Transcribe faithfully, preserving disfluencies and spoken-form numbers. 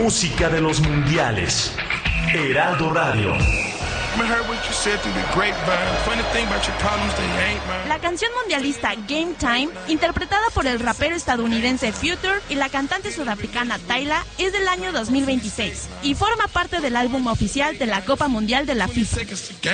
música de los mundiales. Heraldo Radio. La canción mundialista Game Time, interpretada por el rapero estadounidense Future y la cantante sudafricana Tyla, es del año dos mil veintiséis y forma parte del álbum oficial de la Copa Mundial de la FIFA.